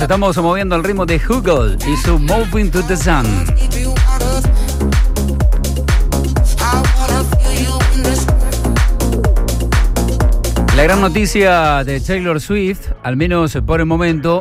estamos moviendo al ritmo de Google y su Moving to the Sun. La gran noticia de Taylor Swift, al menos por el momento,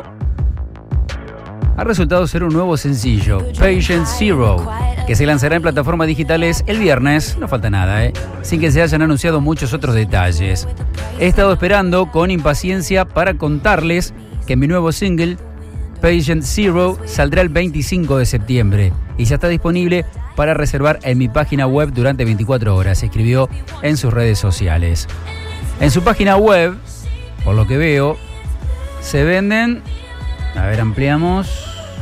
ha resultado ser un nuevo sencillo, Patient Zero, que se lanzará en plataformas digitales el viernes, no falta nada, sin que se hayan anunciado muchos otros detalles. He estado esperando con impaciencia para contarles que mi nuevo single, Patient Zero, saldrá el 25 de septiembre y ya está disponible para reservar en mi página web durante 24 horas, escribió en sus redes sociales. En su página web, por lo que veo, se venden, a ver, ampliamos,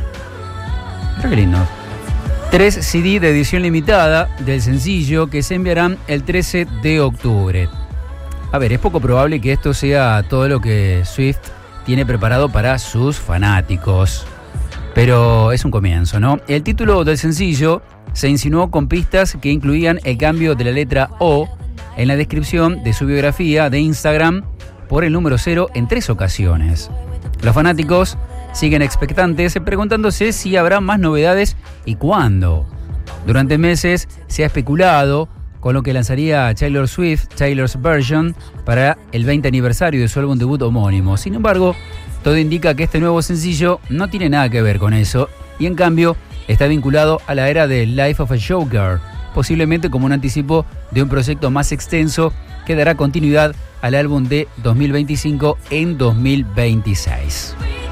qué lindo, 3 CD de edición limitada del sencillo que se enviarán el 13 de octubre. A ver, es poco probable que esto sea todo lo que Swift tiene preparado para sus fanáticos, pero es un comienzo, ¿no? El título del sencillo se insinuó con pistas que incluían el cambio de la letra O en la descripción de su biografía de Instagram por el número 0 en 3 ocasiones. Los fanáticos siguen expectantes preguntándose si habrá más novedades y cuándo. Durante meses se ha especulado con lo que lanzaría Taylor Swift, Taylor's Version, para el 20 aniversario de su álbum debut homónimo. Sin embargo, todo indica que este nuevo sencillo no tiene nada que ver con eso y en cambio está vinculado a la era de Life of a Showgirl, posiblemente como un anticipo de un proyecto más extenso que dará continuidad al álbum de 2025 en 2026.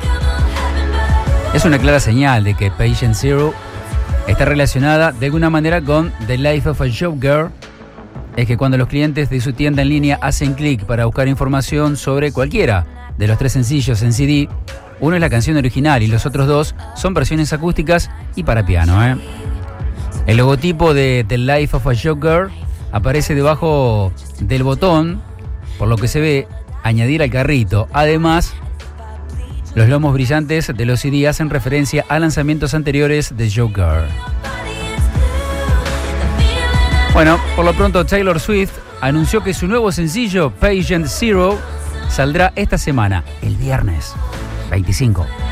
Es una clara señal de que Patient Zero está relacionada de alguna manera con The Life of a Showgirl. Es que cuando los clientes de su tienda en línea hacen clic para buscar información sobre cualquiera de los 3 sencillos en CD, uno es la canción original y los otros 2 son versiones acústicas y para piano, El logotipo de The Life of a Showgirl aparece debajo del botón, por lo que se ve, añadir al carrito. Además, los lomos brillantes de los CD hacen referencia a lanzamientos anteriores de Showgirl. Bueno, por lo pronto Taylor Swift anunció que su nuevo sencillo, Patient Zero, saldrá esta semana, el viernes 25.